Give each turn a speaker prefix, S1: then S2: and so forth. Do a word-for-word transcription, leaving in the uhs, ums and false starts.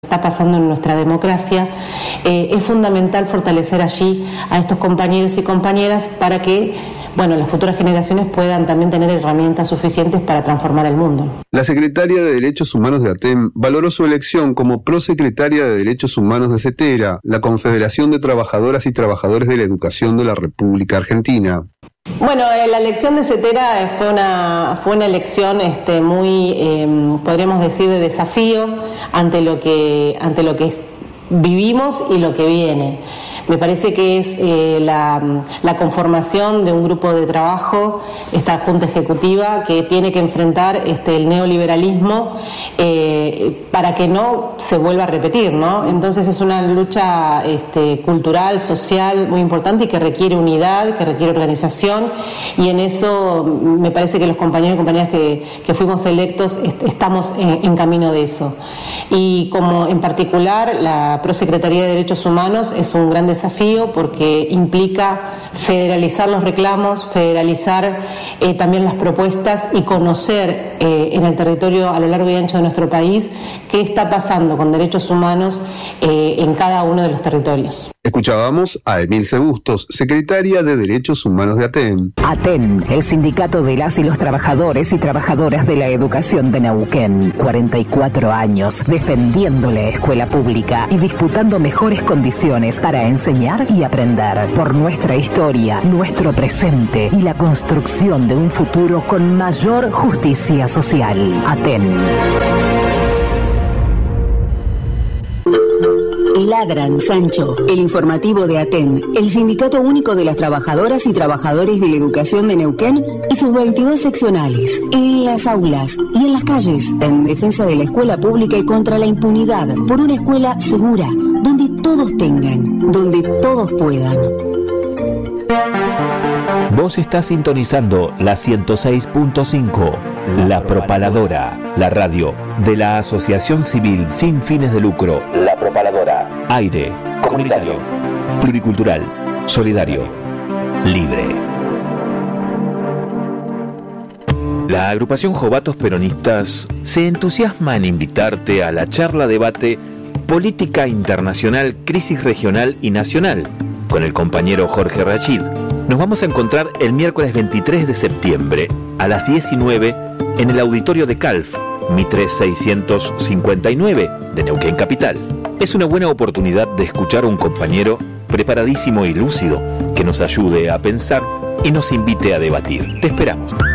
S1: está pasando en nuestra democracia, eh, es fundamental fortalecer allí a estos compañeros y compañeras para que, bueno, las futuras generaciones puedan también tener herramientas suficientes para transformar el mundo.
S2: La secretaria de Derechos Humanos de ATEM valoró su elección como prosecretaria de Derechos Humanos de CETERA, la Confederación de Trabajadoras y Trabajadores de la Educación de la República Argentina.
S1: Bueno, eh, la elección de CETERA fue una fue una elección este, muy, eh, podríamos decir, de desafío ante lo que ante lo que es, vivimos y lo que viene. Me parece que es eh, la, la conformación de un grupo de trabajo, esta Junta Ejecutiva, que tiene que enfrentar este, el neoliberalismo eh, para que no se vuelva a repetir, ¿no? Entonces es una lucha este, cultural, social, muy importante y que requiere unidad, que requiere organización, y en eso me parece que los compañeros y compañeras que, que fuimos electos est- estamos en, en camino de eso. Y como en particular la Prosecretaría de Derechos Humanos es un gran desafío porque implica federalizar los reclamos, federalizar eh, también las propuestas y conocer eh, en el territorio a lo largo y ancho de nuestro país qué está pasando con derechos humanos eh, en cada uno de los territorios.
S2: Escuchábamos a Emilce Bustos, secretaria de Derechos Humanos de ATEN.
S3: ATEN, el sindicato de las y los trabajadores y trabajadoras de la educación de Neuquén. cuarenta y cuatro años defendiendo la escuela pública y disputando mejores condiciones para enseñar y aprender. Por nuestra historia, nuestro presente y la construcción de un futuro con mayor justicia social. ATEN.
S4: Ladran, Sancho, el informativo de ATEN, el Sindicato Único de las Trabajadoras y Trabajadores de la Educación de Neuquén y sus veintidós seccionales, en las aulas y en las calles, en defensa de la escuela pública y contra la impunidad, por una escuela segura, donde todos tengan, donde todos puedan.
S5: Vos estás sintonizando la ciento seis punto cinco, La Propaladora, la radio de la Asociación Civil Sin Fines de Lucro. La Propaladora. Aire, comunitario, pluricultural, solidario, libre. La agrupación Jovatos Peronistas se entusiasma en invitarte a la charla debate Política Internacional, Crisis Regional y Nacional con el compañero Jorge Rachid. Nos vamos a encontrar el miércoles veintitrés de septiembre a las diecinueve en el auditorio de Calf, Mitre seiscientos cincuenta y nueve de Neuquén Capital. Es una buena oportunidad de escuchar a un compañero preparadísimo y lúcido que nos ayude a pensar y nos invite a debatir. Te esperamos.